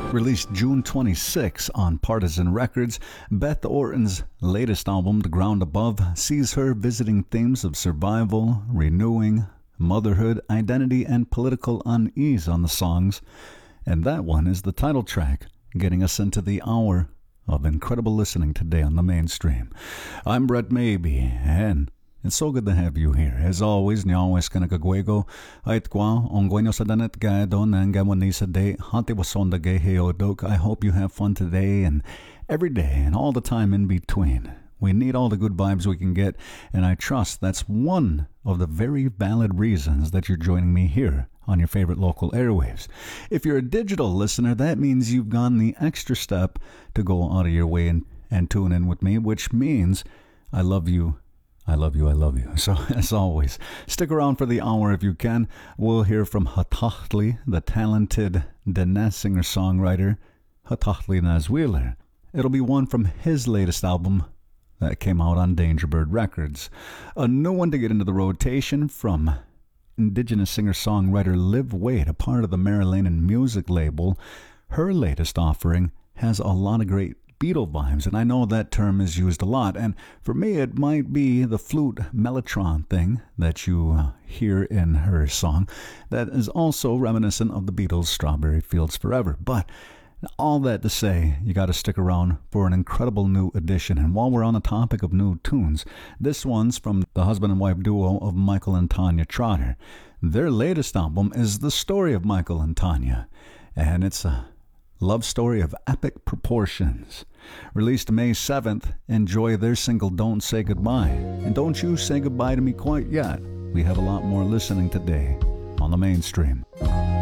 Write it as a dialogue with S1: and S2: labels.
S1: Released June 26 on Partisan Records, Beth Orton's latest album, The Ground Above, sees her visiting themes of survival, renewing, motherhood, identity, and political unease on the songs. And that one is the title track, getting us into the hour of incredible listening today on the mainstream. I'm Brett Maybe, and it's so good to have you here. As always, Nyawes Kanakagwego, Aitkwa, Ongwenyo Sadanet Gaedon, and Gamonisa Day, Hante Wasonda Geheodok. I hope you have fun today and every day and all the time in between. We need all the good vibes we can get, and I trust that's one of the very valid reasons that you're joining me here on your favorite local airwaves. If you're a digital listener, that means you've gone the extra step to go out of your way and tune in with me, which means I love you. I love you, I love you. So, as always, stick around for the hour if you can. We'll hear from Hatahtli, the talented Dene singer-songwriter, Hatahtli Nazwiller. It'll be one from his latest album that came out on Dangerbird Records. A new one to get into the rotation from Indigenous singer-songwriter Liv Wade, a part of the Marilenan music label. Her latest offering has a lot of great Beatle vibes, and I know that term is used a lot, and for me it might be the flute mellotron thing that you hear in her song that is also reminiscent of the Beatles' Strawberry Fields Forever. But all that to say, you got to stick around for an incredible new edition. And while we're on the topic of new tunes, this one's from the husband and wife duo of Michael and Tanya Trotter. Their latest album is The Story of Michael and Tanya, and it's a love story of epic proportions. Released May 7th, enjoy their single Don't Say Goodbye. And don't you say goodbye to me quite yet. We have a lot more listening today on the mainstream.